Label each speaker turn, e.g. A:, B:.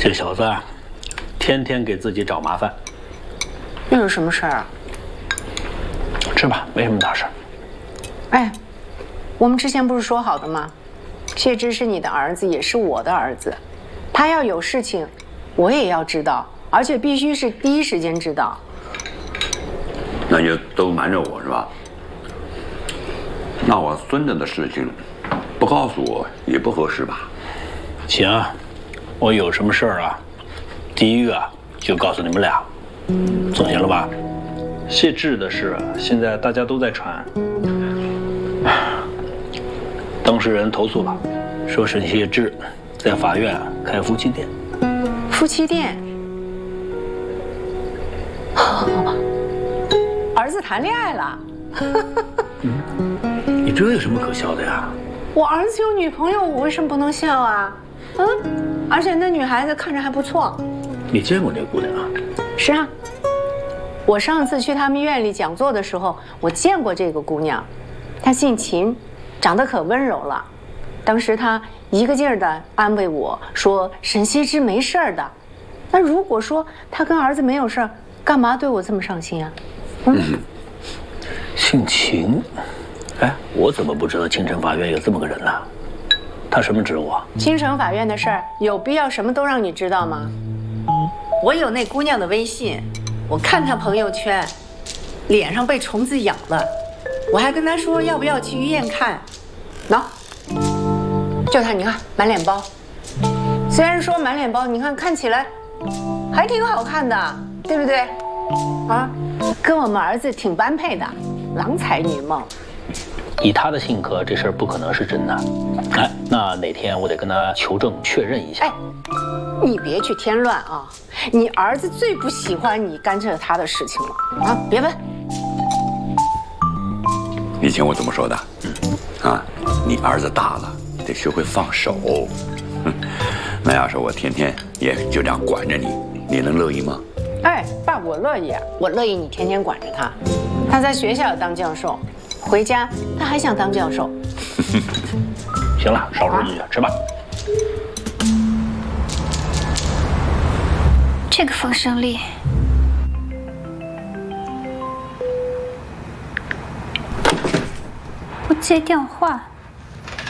A: 这小子啊，天天给自己找麻烦。
B: 又有什么事儿啊？
A: 吃吧，没什么大事。
B: 哎，我们之前不是说好的吗？谢之是你的儿子，也是我的儿子，他要有事情，我也要知道，而且必须是第一时间知道。
C: 那就都瞒着我是吧？那我孙子的事情不告诉我也不合适吧？
A: 行，我有什么事儿啊，第一个就告诉你们俩，总行了吧？谢志的事现在大家都在传，当事人投诉了，说是谢志在法院开夫妻店。
B: 夫妻店？儿子谈恋爱了？
A: 你这有什么可笑的呀？
B: 我儿子有女朋友，我为什么不能笑啊？而且那女孩子看着还不错。
A: 你见过那姑娘啊？
B: 是啊，我上次去他们院里讲座的时候，我见过这个姑娘，她姓秦，长得可温柔了。当时她一个劲儿地安慰我说沈羲之没事儿的。那如果说他跟儿子没有事儿，干嘛对我这么上心啊？
A: 姓秦。哎，我怎么不知道京城法院有这么个人呢？他什么职务啊？
B: 京城法院的事儿有必要什么都让你知道吗？我有那姑娘的微信，我看她朋友圈，脸上被虫子咬了，我还跟她说要不要去医院看。喏，就她，你看满脸包，虽然说满脸包，你看起来还挺好看的，对不对？啊，跟我们儿子挺般配的，郎才女貌。
A: 以他的性格，这事儿不可能是真的。哎，那哪天我得跟他求证确认一下。
B: 哎，你别去添乱啊！你儿子最不喜欢你干涉他的事情了啊！别问。
C: 以前我怎么说的？啊，你儿子大了，得学会放手。那要是我天天也就这样管着你，你能乐意吗？
B: 哎，爸，我乐意，我乐意你天天管着他。他在学校当教授，回家他还想当教授。
A: 行了，少说几句，吃吧。
D: 这个风声力，不接电话。